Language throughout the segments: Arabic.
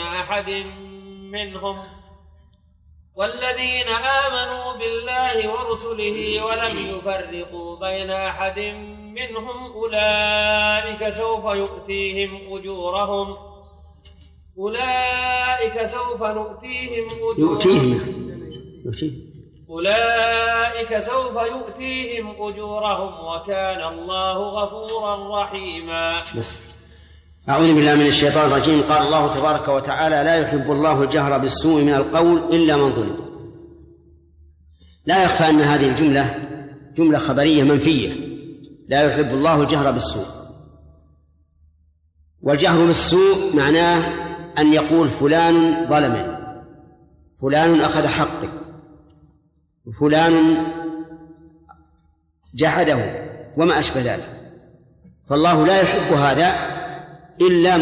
أحد منهم والذين آمنوا بالله ورسله ولم يفرقوا بين أحد منهم أولئك سوف نؤتيهم أجورهم وكان الله غفورا رحيما. أعوذ بالله من الشيطان الرجيم. قال الله تبارك وتعالى: لا يحب الله الجهر بالسوء من القول إلا من ظلم. لا يخفى أن هذه الجملة جملة خبرية منفية، لا يحب الله الجهر بالسوء. والجهر بالسوء معناه أن يقول فلان ظلمني، فلان أخذ حقي، فلان جحده وما أشبه ذلك. فالله لا يحب هذا إلا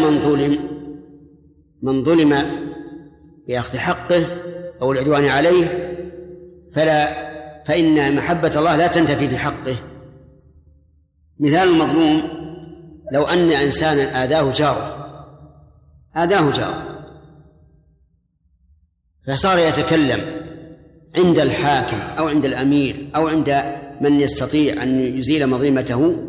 من ظلم بأخذ حقه أو العدوان عليه، فإن محبة الله لا تنتفي في حقه. مثال المظلوم: لو أن إنسانا آذاه جاره فصار يتكلم عند الحاكم أو عند الأمير أو عند من يستطيع أن يزيل مظلمته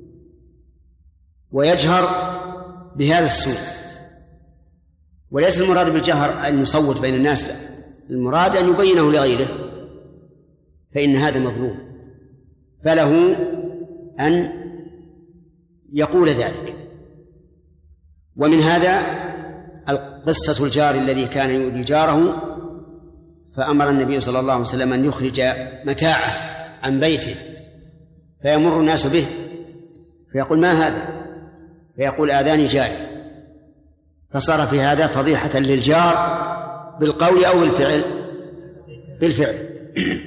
ويجهر بهذا السوء. وليس المراد بالجهر أن يصوت بين الناس، لا، المراد أن يبينه لغيره، فإن هذا مظلوم، فله أن يقول ذلك. ومن هذا قصة الجار الذي كان يؤذي جاره، فأمر النبي صلى الله عليه وسلم أن يخرج متاعه عن بيته، فيمر الناس به فيقول: ما هذا؟ فيقول: آذاني جاري. فصار في هذا فضيحة للجار بالقول أو بالفعل.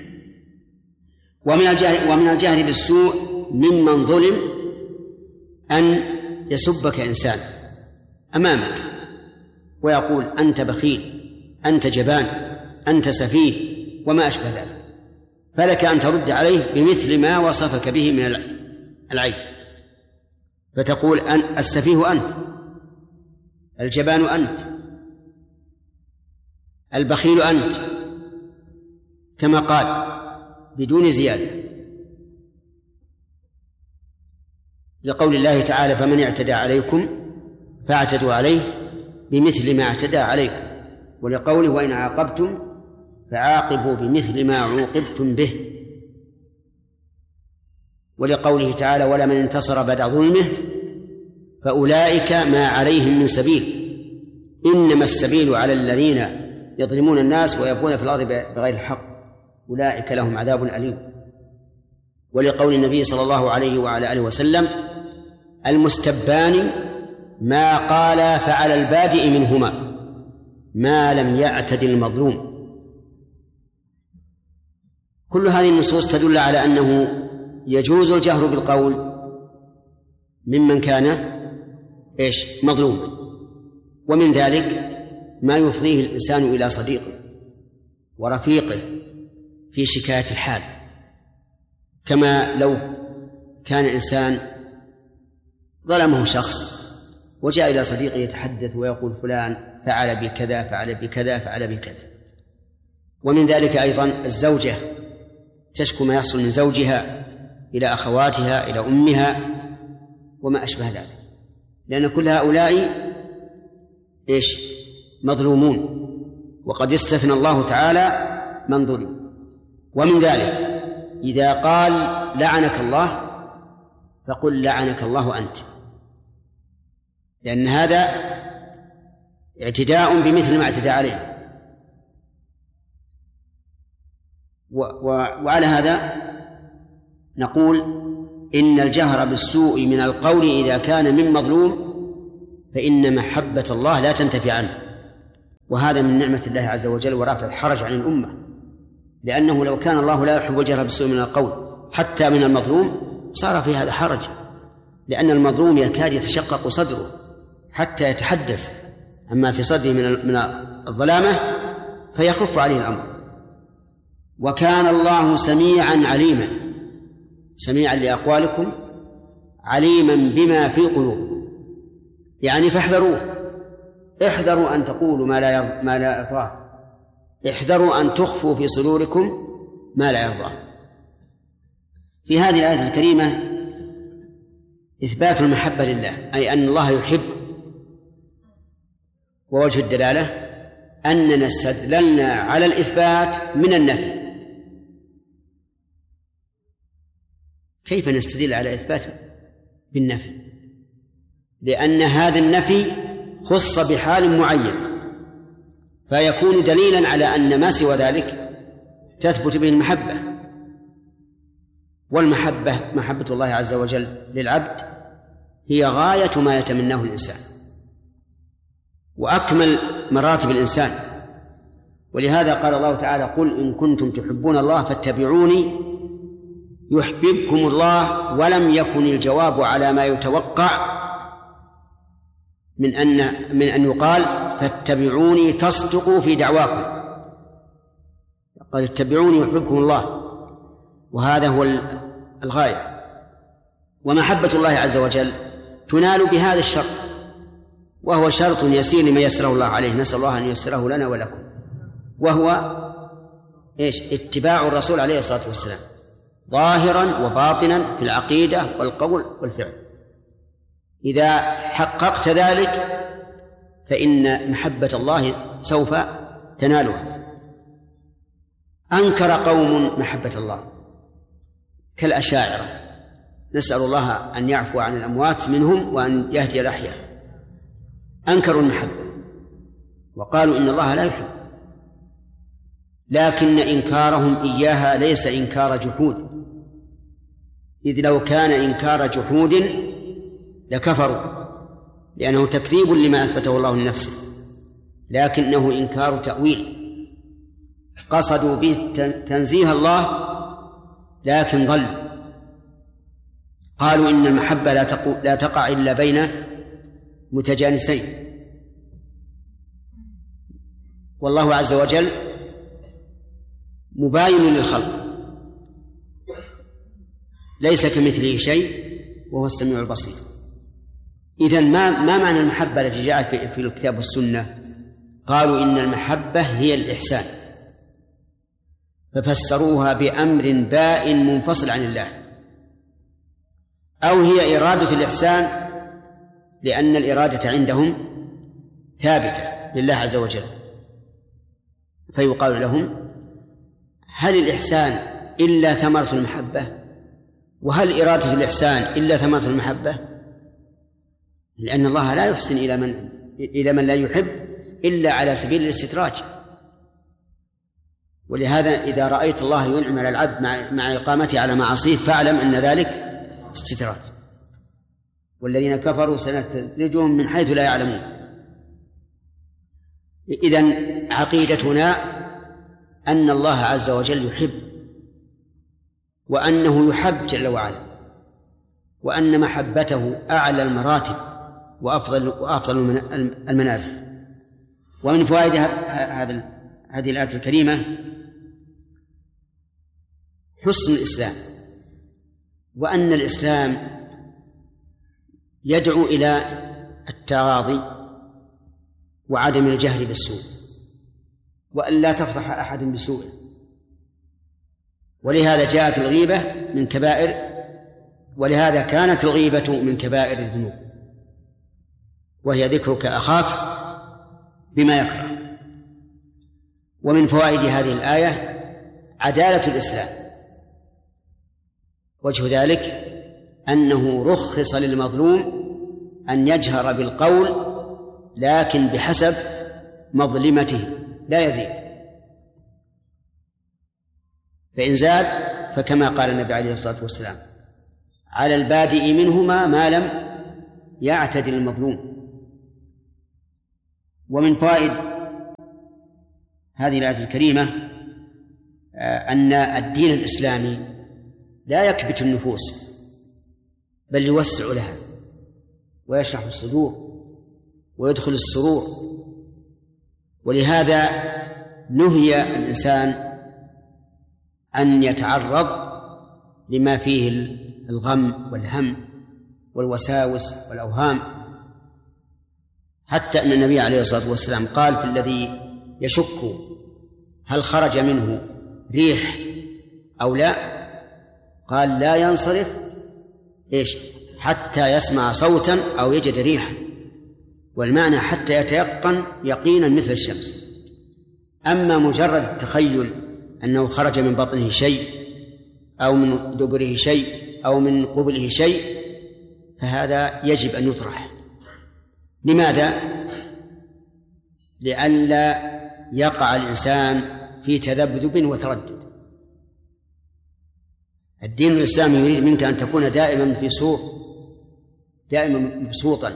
ومن الجهل بالسوء ممن ظلم أن يسبك إنسان أمامك ويقول: أنت بخيل، أنت جبان، أنت سفيه وما أشبه ذلك، فلك أن ترد عليه بمثل ما وصفك به من العيب، فتقول: السفيه أنت، الجبان أنت، البخيل أنت، كما قال بدون زيادة، لقول الله تعالى: فمن اعتدى عليكم فاعتدوا عليه بمثل ما اعتدى عليكم، ولقوله: وإن عاقبتم فعاقبوا بمثل ما عوقبتم به، ولقوله تعالى: ولمن انتصر بعد ظلمه فأولئك ما عليهم من سبيل إنما السبيل على الذين يظلمون الناس ويبغون في الأرض بغير الحق أولئك لهم عذاب أليم. ولقول النبي صلى الله عليه وعلى آله وسلم: المستبان ما قال فعلى البادئ منهما ما لم يعتد المظلوم. كل هذه النصوص تدل على أنه يجوز الجهر بالقول ممن كان مظلوما، ومن ذلك ما يفضيه الإنسان إلى صديقه ورفيقه في شكاية الحال، كما لو كان إنسان ظلمه شخص وجاء إلى صديقه يتحدث ويقول: فلان فعل بكذا فعل بكذا فعل بكذا. ومن ذلك أيضا الزوجة تشكو ما يحصل من زوجها إلى أخواتها إلى أمها وما أشبه ذلك، لأن كل هؤلاء مظلومون، وقد استثنى الله تعالى من ظلم. ومن ذلك إذا قال لعنك الله فقل لعنك الله أنت، لأن هذا اعتداء بمثل ما اعتدى عليه. وعلى هذا نقول إن الجهر بالسوء من القول إذا كان من مظلوم فإن محبة الله لا تنتفي عنه، وهذا من نعمة الله عز وجل ورافع الحرج عن الأمة، لأنه لو كان الله لا يحب الجهر بالسوء من القول حتى من المظلوم صار في هذا حرج، لأن المظلوم يكاد يتشقق صدره حتى يتحدث عما في صدره من الظلامة فيخف عليه الأمر. وكان الله سميعا عليما، سميعا لأقوالكم عليما بما في قلوبكم، يعني فاحذروه، احذروا أن تقولوا ما لا يرضاه، احذروا أن تخفوا في صدوركم ما لا يرضاه. في هذه الآية الكريمة إثبات المحبة لله، أي أن الله يحب. ووجه الدلالة أننا استدللنا على الإثبات من النفي. كيف نستدل على إثبات بالنفي؟ لأن هذا النفي خص بحال معينة، فيكون دليلا على أن ما سوى ذلك تثبت به المحبة. والمحبة محبة الله عز وجل للعبد هي غاية ما يتمناه الإنسان وأكمل مراتب الإنسان. ولهذا قال الله تعالى: قل إن كنتم تحبون الله فاتبعوني يحببكم الله. ولم يكن الجواب على ما يتوقع من أن يقال فاتبعوني تصدقوا في دعواكم. قال اتبعوني يحببكم الله، وهذا هو الغاية. ومحبة الله عز وجل تنال بهذا الشرط، وهو شرط يسير لمن يسره الله عليه، نسأل الله أن ييسره لنا ولكم، وهو اتباع الرسول عليه الصلاة والسلام ظاهرا وباطنا في العقيدة والقول والفعل. إذا حققت ذلك فإن محبة الله سوف تنالها. أنكر قوم محبة الله كالأشاعرة، نسأل الله أن يعفو عن الأموات منهم وأن يهدي الأحياء. أنكروا المحبة وقالوا إن الله لا يحب، لكن إنكارهم إياها ليس إنكار جحود، إذ لو كان إنكار جحود لكفروا، لأنه تكذيب لما أثبته الله لنفسه، لكنه إنكار تأويل. قصدوا به تنزيه الله لكن ضلوا. قالوا إن المحبة لا تقع إلا بين متجانسين، والله عز وجل مباين للخلق، ليس كمثله شيء وهو السميع البصير. إذن ما معنى المحبة التي جاءت في الكتاب والسنة؟ قالوا إن المحبة هي الإحسان، ففسروها بأمر بائن منفصل عن الله، أو هي إرادة الإحسان لأن الإرادة عندهم ثابتة لله عز وجل، فيقال لهم: هل الإحسان إلا ثمرة المحبة؟ وهل إرادة الإحسان إلا ثمرة المحبة؟ لأن الله لا يحسن إلى من لا يحب إلا على سبيل الاستدراج. ولهذا إذا رأيت الله ينعم على العبد مع إقامته على معاصيه فاعلم أن ذلك استدراج. والذين كفروا سنستدرجهم من حيث لا يعلمون. إذن عقيدتنا أن الله عز وجل يحب، وأنه يحب جل وعلا، وأن محبته أعلى المراتب وأفضل المنازل. ومن فوائد هذه الآية الكريمة حسن الإسلام، وأن الإسلام يدعو إلى التغاضي وعدم الجهل بالسوء، وأن لا تفضح أحد بسوء. ولهذا جاءت الغيبة من كبائر، ولهذا كانت الغيبة من كبائر الذنوب، وهي ذكرك أخاك بما يكره. ومن فوائد هذه الآية عدالة الإسلام، وجه ذلك أنه رخص للمظلوم أن يجهر بالقول لكن بحسب مظلمته لا يزيد، فإن زاد فكما قال النبي عليه الصلاة والسلام: على البادئ منهما ما لم يعتدل المظلوم. ومن فوائد هذه الآية الكريمة أن الدين الإسلامي لا يكبت النفوس بل يوسع لها ويشرح الصدور ويدخل السرور. ولهذا نهي الإنسان أن يتعرض لما فيه الغم والهم والوساوس والأوهام. حتى أن النبي عليه الصلاة والسلام قال في الذي يشك هل خرج منه ريح أو لا، قال لا ينصرف حتى يسمع صوتا أو يجد ريحا، والمعنى حتى يتيقن يقينا مثل الشمس. أما مجرد التخيل أنه خرج من بطنه شيء أو من دبره شيء أو من قبله شيء فهذا يجب أن يطرح. لماذا؟ لئلا يقع الإنسان في تذبذب وتردد. الدين الإسلامي يريد منك أن تكون دائما في سور، دائما مبسوطا.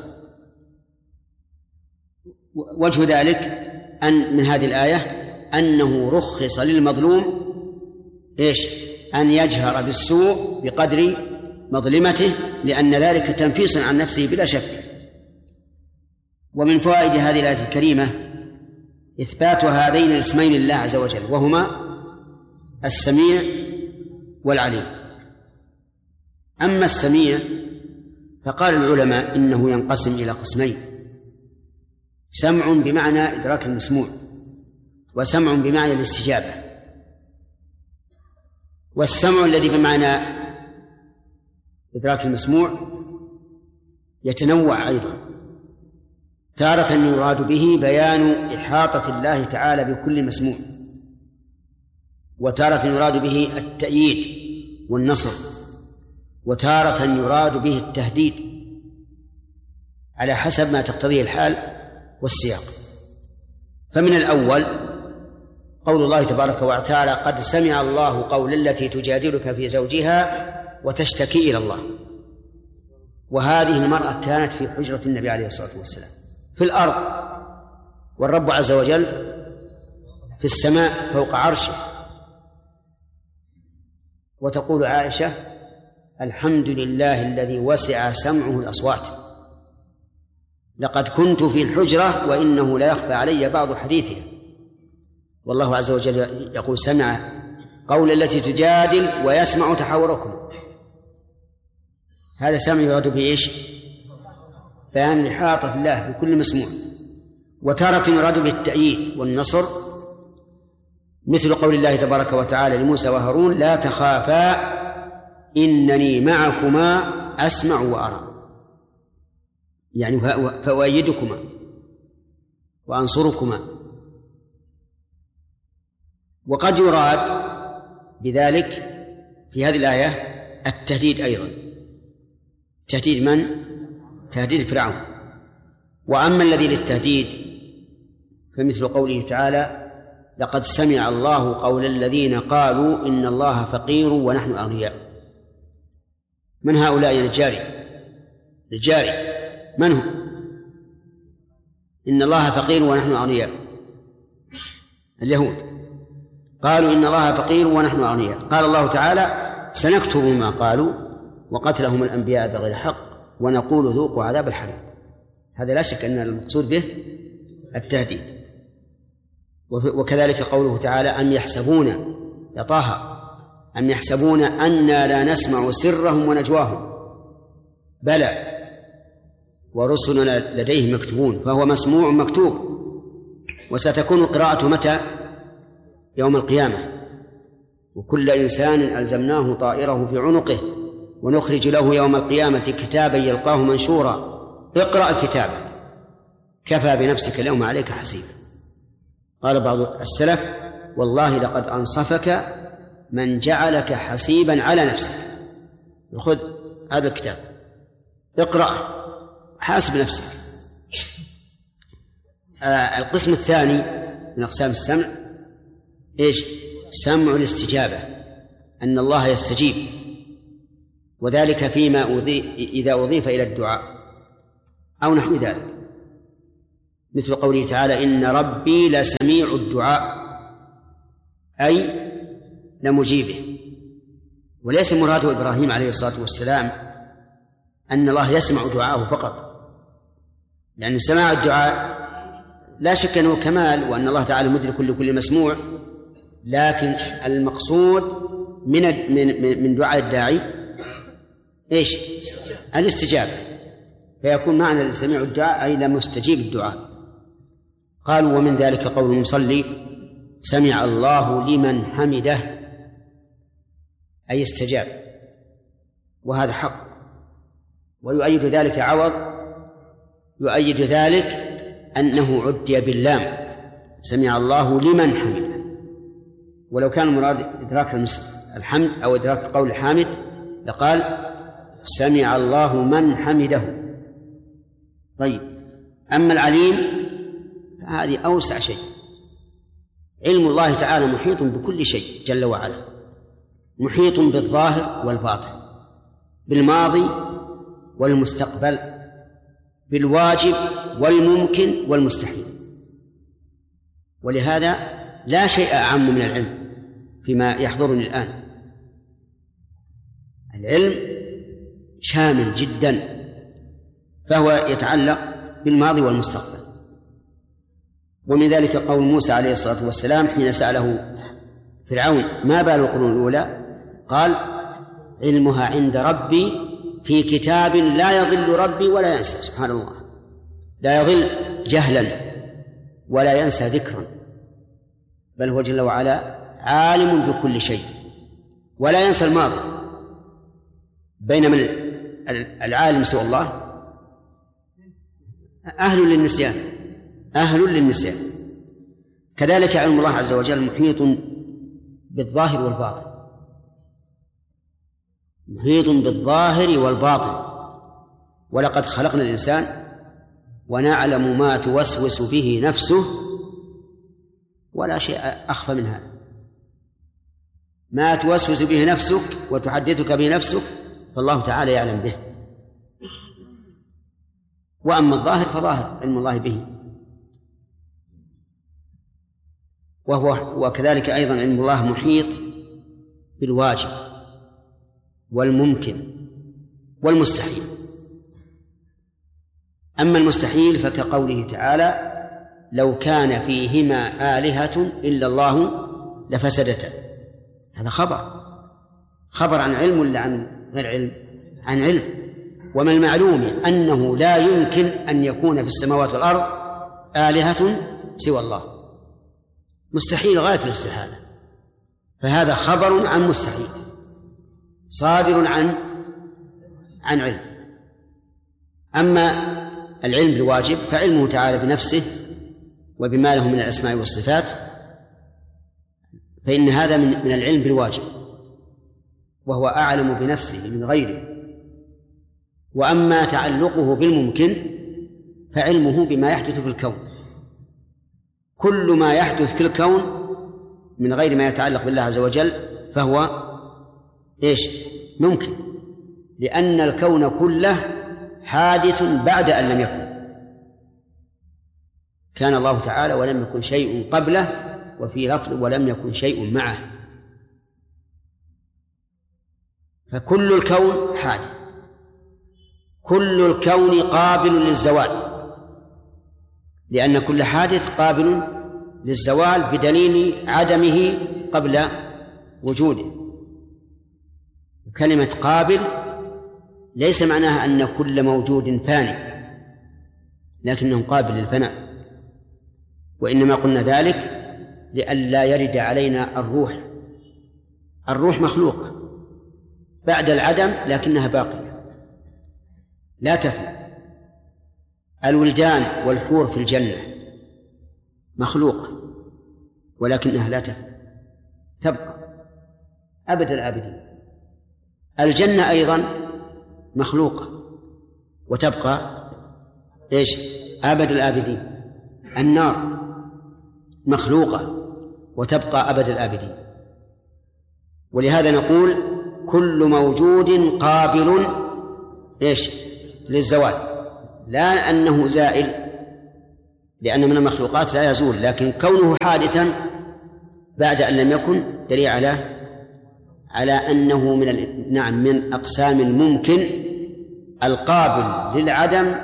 وجه ذلك أن من هذه الآية أنه رخص للمظلوم أن يجهر بالسوء بقدر مظلمته، لأن ذلك تنفيس عن نفسه بلا شك. ومن فوائد هذه الآية الكريمة إثبات هذين الاسمين لله عز وجل، وهما السميع والعليم. أما السميع فقال العلماء إنه ينقسم إلى قسمين: سمع بمعنى إدراك المسموع، وسمع بمعنى الاستجابة. والسمع الذي بمعنى إدراك المسموع يتنوع أيضا، تارة يراد به بيان إحاطة الله تعالى بكل مسموع، وتارة يراد به التأييد والنصر، وتارة يراد به التهديد على حسب ما تقتضيه الحال والسياق. فمن الأول قول الله تبارك وتعالى: قد سمع الله قول التي تجادلك في زوجها وتشتكي إلى الله. وهذه المرأة كانت في حجرة النبي عليه الصلاة والسلام في الأرض، والرب عز وجل في السماء فوق عرشه. وتقول عائشة: الحمد لله الذي وسع سمعه الأصوات، لقد كنت في الحجرة وإنه لا يخفى علي بعض حديثها. والله عز وجل يقول: سمع قول التي تجادل ويسمع تحاوركم. هذا سمع يراد به بيان إحاطة الله بكل مسموع. وتارة يراد به التأييد والنصر، مثل قول الله تبارك وتعالى لموسى وهارون: لا تخافا إنني معكما أسمع وأرى، يعني فأؤيدكما وأنصركما. وقد يراد بذلك في هذه الآية التهديد أيضا. تهديد من؟ تهديد فرعون. وأما الذي للتهديد فمثل قوله تعالى: لقد سمع الله قول الذين قالوا إن الله فقير ونحن أغنياء. من هؤلاء الجاري من هم؟ إن الله فقير ونحن أغنياء. اليهود قالوا إن الله فقير ونحن أغنياء. قال الله تعالى: سنكتب ما قالوا وقتلهم الأنبياء بغير حق ونقول ذوقوا عذاب الحريق. هذا لا شك أن المقصود به التهديد. وكذلك قوله تعالى: أم يحسبون يا طه أم يحسبون أنا لا نسمع سرهم ونجواهم بلى ورسلنا لديهم مكتوبون. فهو مسموع مكتوب. وستكون قراءته متى؟ يوم القيامة. وكل إنسان ألزمناه طائره في عنقه ونخرج له يوم القيامة كتابا يلقاه منشورا اقرأ كتابك كفى بنفسك اليوم عليك حسيبا. قال بعض السلف: والله لقد أنصفك من جعلك حسيبا على نفسك. خذ هذا الكتاب اقرأ حاسب نفسك. القسم الثاني من أقسام السمع سمع الاستجابة، أن الله يستجيب، وذلك فيما إذا أضيف إلى الدعاء أو نحو ذلك، مثل قوله تعالى: إن ربي لسميع الدعاء، أي لمجيبه. وليس مراد إبراهيم عليه الصلاة والسلام أن الله يسمع دعاءه فقط، لأن سماع الدعاء لا شك أنه كمال، وأن الله تعالى مدرك لكل مسموع، لكن المقصود من دعاء الداعي الاستجابة. فيكون معنى سميع الدعاء أي لم يستجيب الدعاء. قالوا ومن ذلك قول المصلي سمع الله لمن حمده أي استجاب، وهذا حق. ويؤيد ذلك عوض، يؤيد ذلك أنه عدي باللام سمع الله لمن حمده، ولو كان المراد إدراك الحمد أو إدراك قول الحامد لقال سمع الله من حمده. طيب، أما العليم هذه أوسع شيء. علم الله تعالى محيط بكل شيء جل وعلا، محيط بالظاهر والباطن، بالماضي والمستقبل، بالواجب والممكن والمستحيل. ولهذا لا شيء أعم من العلم فيما يحضرني الآن. العلم شامل جدا، فهو يتعلق بالماضي والمستقبل. ومن ذلك قول موسى عليه الصلاة والسلام حين سأله فرعون ما بال القرون الأولى قال علمها عند ربي في كتاب لا يضل ربي ولا ينسى. سبحان الله، لا يضل جهلا ولا ينسى ذكرا، بل هو جل وعلا عالم بكل شيء ولا ينسى الماضي. بينما العالم سوى الله أهل للنسيان، أهل للنسيان. كذلك علم الله عز وجل محيط بالظاهر والباطن، محيط بالظاهر والباطن. ولقد خلقنا الإنسان ونعلم ما توسوس به نفسه، ولا شيء أخفى من هذا. ما توسوس به نفسك وتحدثك به نفسك فالله تعالى يعلم به. وأما الظاهر فظاهر علم الله به. وكذلك أيضا علم الله محيط بالواجب والممكن والمستحيل. أما المستحيل فكقوله تعالى لو كان فيهما آلهة إلا الله لفسدتا. هذا خبر عن علم ولا عن غير علم؟ عن علم. ومن المعلوم أنه لا يمكن أن يكون في السماوات والأرض آلهة سوى الله، مستحيل غاية الاستحالة. فهذا خبر عن مستحيل صادر عن علم. أما العلم بالواجب فعلمه تعالى بنفسه وبما له من الأسماء والصفات، فإن هذا من العلم بالواجب، وهو أعلم بنفسه من غيره. وأما تعلقه بالممكن فعلمه بما يحدث في الكون. كل ما يحدث في الكون من غير ما يتعلق بالله عز وجل فهو ممكن، لأن الكون كله حادث بعد أن لم يكن. كان الله تعالى ولم يكن شيء قبله، وفي لفظ ولم يكن شيء معه. فكل الكون حادث، كل الكون قابل للزوال، لأن كل حادث قابل للزوال بدليل عدمه قبل وجوده. كلمة قابل ليس معناها أن كل موجود فاني، لكنه قابل للفناء. وإنما قلنا ذلك لئلا يرد علينا الروح مخلوقة بعد العدم لكنها باقية لا تفنى. الولدان والحور في الجنة مخلوقة ولكنها لا تفنى، تبقى أبد الآبدين. الجنة أيضا مخلوقة وتبقى أبد الآبدين. النار مخلوقة وتبقى أبد الآبدين. ولهذا نقول كل موجود قابل للزوال، لا أنه زائل، لأن من المخلوقات لا يزول، لكن كونه حادثا بعد أن لم يكن دليل على أنه من أقسام الممكن القابل للعدم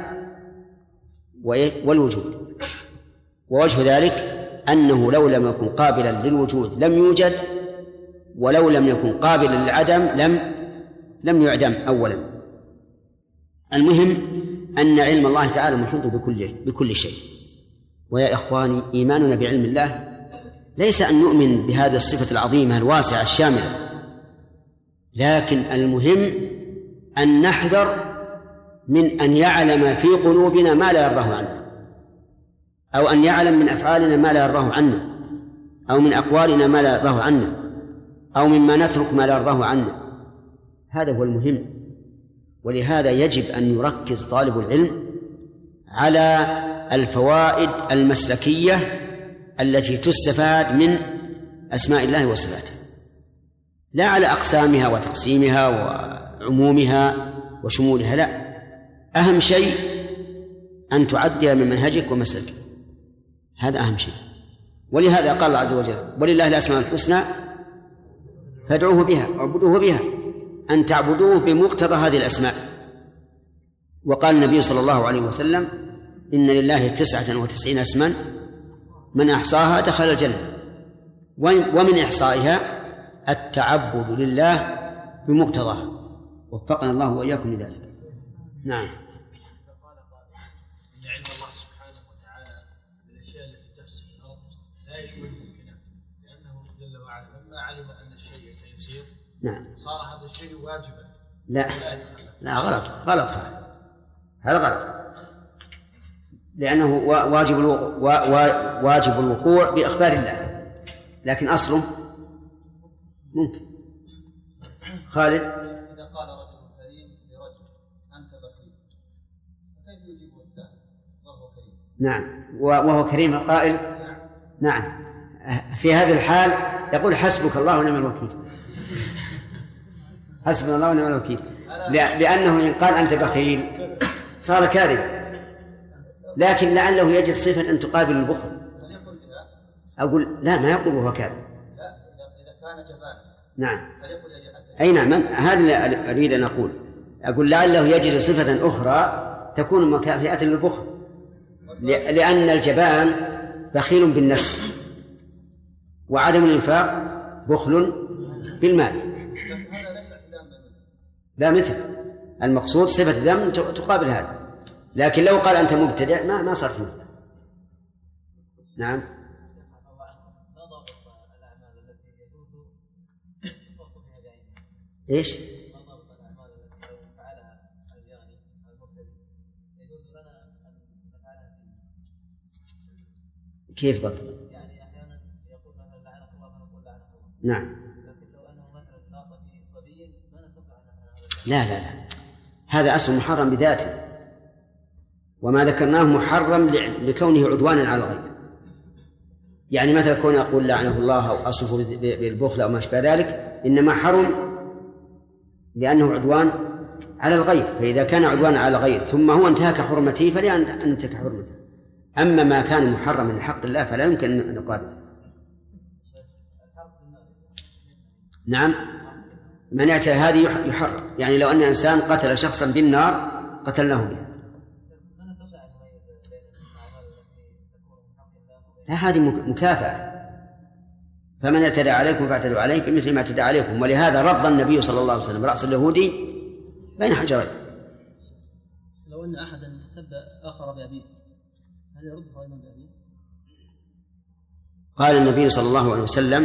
والوجود. ووجه ذلك أنه لو لم يكن قابلا للوجود لم يوجد، ولو لم يكن قابلا للعدم لم يعدم أولا. المهم أن علم الله تعالى محيط بكل شيء. ويا إخواني، إيماننا بعلم الله ليس أن نؤمن بهذه الصفة العظيمة الواسعة الشاملة، لكن المهم أن نحذر من أن يعلم في قلوبنا ما لا يرضاه عنا، أو أن يعلم من أفعالنا ما لا يرضاه عنا، أو من أقوالنا ما لا يرضاه عنا، أو مما نترك ما لا يرضاه عنا. هذا هو المهم. ولهذا يجب أن يركز طالب العلم على الفوائد المسلكية التي تستفاد من أسماء الله وصفاته، لا على أقسامها وتقسيمها وعمومها وشمولها، لا، أهم شيء أن تعدي من منهجك ومسلكك، هذا أهم شيء. ولهذا قال الله عز وجل: ولله الأسماء الحسنى فادعوه بها واعبدوه بها، أن تعبدوه بمقتضى هذه الأسماء. وقال النبي صلى الله عليه وسلم: إن لله 99 اسما من أحصاها دخل الجنة. ومن إحصائها التعبد لله بمقتضاها، وفقنا الله وإياكم لذلك. نعم. إن علم الله سبحانه وتعالى بالأشياء التي تحصل في الأرض لا يشمل ممكنه، لأنه جل وعلا لما علم أن الشيء سيصير نعم صار هذا الشيء واجبا. لا غلط هذا غلط، لأنه واجب الوقوع بإخبار الله، لكن أصله ممكن. خالد: إذا قال رجل كريم لرجل أنت بخيل، فكيف يجيب الثاني وهو كريم؟ نعم، وهو كريم القائل نعم، في هذه الحال يقول: حسبك الله ونعم الوكيل. حسبنا الله ونعم الوكيل، لأنه إن قال أنت بخيل صار كاذب، لكن لعله يجد صفة أن تقابل البخل. أقول لا، ما يقول وهو كاذب. لا، إذا كان جبان. نعم، أي نعم، هذا اللي أريد أن أقول لعله يجد صفة أخرى تكون مكافئة للبخل، لأن الجبان بخيل بالنفس، وعدم الإنفاق بخل بالمال. لا، مثل المقصود صفة ذم تقابل هذا، لكن لو قال أنت مبتدع ما صارت مثل. نعم. إيش؟ كيف ضبط؟ يعني أحيانا يقول مثلا لعنه الله فنقول لعنه الله. نعم. لكن لو أنه مثلا ناقض صبي ما نستطيع أن لا، هذا أصل محرم بذاته، وما ذكرناه محرم لكونه عدوانا على الغير. يعني مثلا كون أقول لعنه الله أو أصفه بالبخل أو ما أشبه ذلك، إنما حرم لأنه عدوان على الغير، فإذا كان عدوان على الغير ثم هو انتهك حرمته فلأن انتهك حرمته. أما ما كان محرما لحق الله فلا يمكن أن نقابل. نعم، من اعتى هذه يحرم، يعني لو أن إنسان قتل شخصا بالنار قتلناه بها. لا، هذه مكافأة، فمن اعتدى عليكم فاعتدوا عليه بمثل ما اعتدى عليكم. ولهذا رفض النبي صلى الله عليه وسلم رأس اليهودي بين حجرين. لو أن أحدا سب آخر بأبيه هل يرد قائما بأبيه؟ قال النبي صلى الله عليه وسلم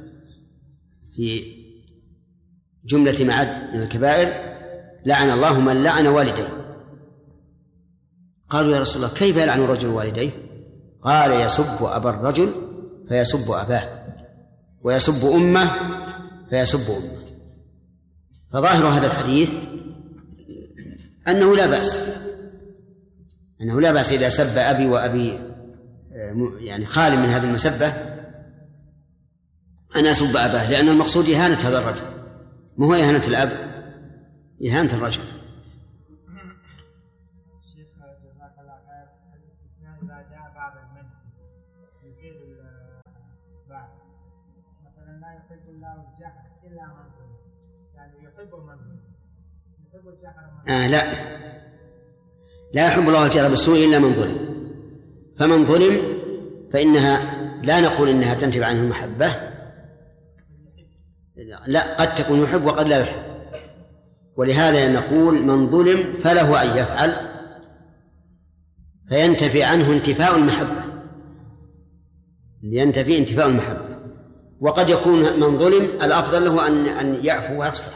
في جملة ما عد من الكبائر: لعن الله من لعن والديه. قالوا: يا رسول الله كيف يلعن الرجل والديه؟ قال: يسب أبا الرجل فيسب أباه، ويسب أمه فيسب أمه. فظاهر هذا الحديث أنه لا بأس إذا سب أبي وأبي يعني خال من هذه المسبة أن أسب أباه، لأن المقصود إهانة هذا الرجل، ما هو إهانة الأب، إهانة الرجل. شيخ جزاك الله خير، الاستثناء إذا جاء بعد المنع يفيد الإثبات. مثلا لا يحب الله الجهر إلا من ظلم، يعني يحب من ظلم، يحب الجهر من لا يحب الله الجهر بالسوء إلا من ظلم. فمن ظلم فإنها لا نقول إنها تنتج عنه المحبة، لا، قد تكون يحب وقد لا يحب. ولهذا نقول من ظلم فله أن يفعل فينتفي عنه انتفاء المحبة، لينتفي انتفاء المحبة. وقد يكون من ظلم الأفضل له أن يعفو ويصفح.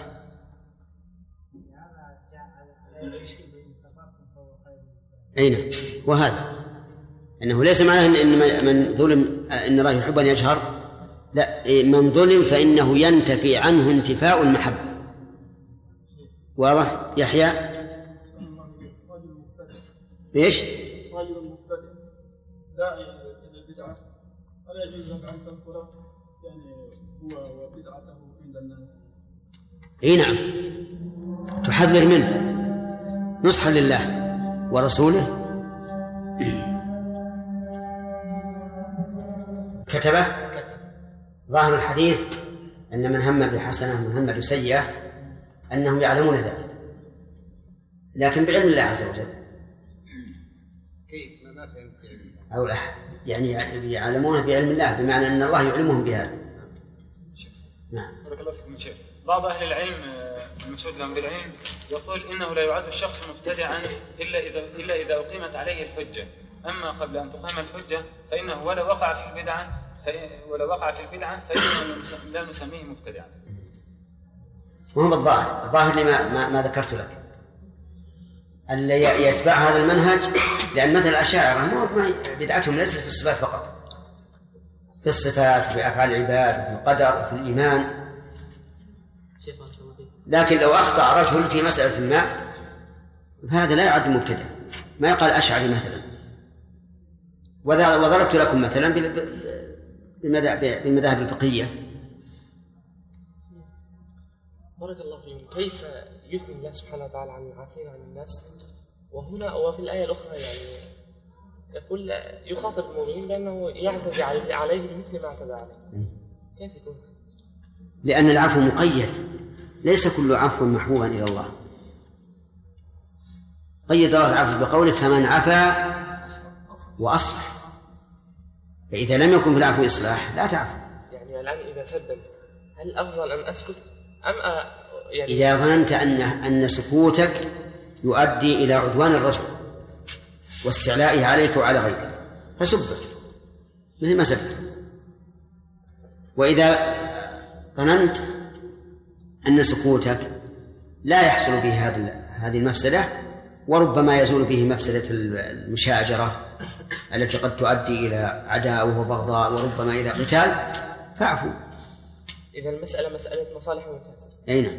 أين وهذا أنه ليس معناه أن من ظلم إن الله يحب أن يجهر، لا، من ظلم فإنه ينتفي عنه انتفاء المحبة. واضح؟ يحيى إيش؟ رجل مبتدع داعي إلى البدعة ألا يجوز لك أن تنكره يعني هو وبدعته عند الناس؟ إيه نعم، تحذر منه نصحا لله ورسوله. كتبه ظاهر الحديث أن من هم بحسنة من هم بسيئة أنهم يعلمون ذلك، لكن بعلم الله عز وجل. كيف ما فهمت أو لا، يعني يعلمونه بعلم الله، بمعنى أن الله يعلمهم بهذا. نعم. بارك الله فيكم يا شيخ. بعض أهل العلم المقصود لهم بالعلم يقول إنه لا يعد الشخص مبتدعا إلا إذا أقيمت عليه الحجة، أما قبل أن تقام الحجة فإنه ولو وقع في البدعة فإنه لا نسميه مبتدعا. وهم الظاهر لما ما ذكرت لك أن يتبع هذا المنهج، لأن مثل الأشاعرة ما بدعتهم ليست في الصفات فقط، في الصفات وفي أفعال العباد وفي القدر وفي الإيمان. لكن لو أخطأ رجل في مسألة ما فهذا لا يعد مبتدع، ما يقال أشعري مثلا. وضربت لكم مثلا بالمذاهب الفقهية. بارك الله فيكم. كيف يثني الله سبحانه وتعالى عن العافين عن الناس، وهنا وفي الآية الأخرى يعني يقول يخاطب المؤمنين بأنه يعتدي عليه بمثل ما اعتدى عليه؟ كيف يكون؟ لأن العفو مقيد، ليس كل عفو محبوبا إلى الله. قيد الله العفو بقوله فمن عفا وأصلح، فإذا لم يكن في العفو إصلاح لا تعفو. يعني الآن إذا سبب هل الأفضل أن أسكت أم يعني إذا ظننت أن سكوتك يؤدي إلى عدوان الرجل واستعلائه عليك وعلى غيرك فسبت مثل ما سبت. وإذا ظننت أن سكوتك لا يحصل به هذه المفسدة، وربما يزول به مفسدة المشاجرة التي قد تؤدي إلى عداوة وبغضاء وربما إلى قتال، فاعفوا. إذا المسألة مسألة مصالح ومفاسد. أي نعم.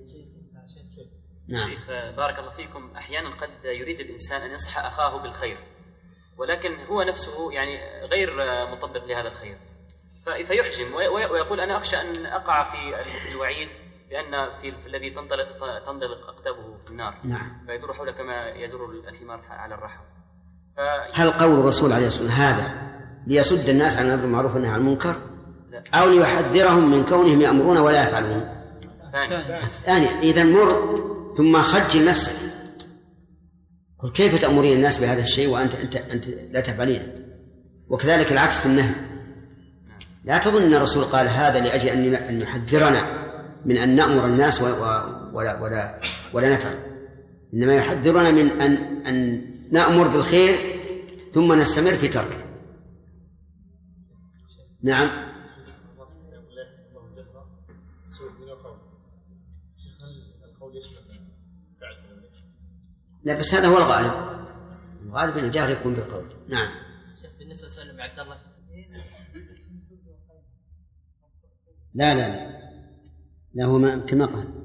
نعم. شيخ بارك الله فيكم، أحيانا قد يريد الإنسان أن ينصح أخاه بالخير ولكن هو نفسه يعني غير مطبق لهذا الخير، فيحجم ويقول أنا أخشى أن أقع في الوعيد بأن في الذي تنطلق أقدامه في النار. نعم. فيدور حوله كما يدور الحمار على الرحى. هل قول الرسول عليه الصلاة والسلام هذا ليسد الناس عن الأمر بالمعروف والنهي عن المنكر أو ليحذرهم من كونهم يأمرون ولا يفعلون؟ ثاني. إذا مر ثم خجل نفسك، قل كيف تأمرين الناس بهذا الشيء وأنت لا تفعلينه. وكذلك العكس في النهي. لا تظن أن الرسول قال هذا لأجل أن يحذرنا من أن نأمر الناس ولا نفعل، إنما يحذرنا من أن نأمر بالخير ثم نستمر في تركه. نعم. لا بس هذا هو الغالب أن الجهل يكون بالقول. نعم. شيخ بالنسبة لسؤال عبد الله، لا هو كما قال